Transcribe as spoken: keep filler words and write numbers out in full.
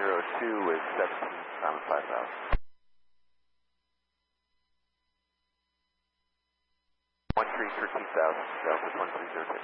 zero two with seventeen, um, five thousand. one three for two thousand, Delta one three zero two.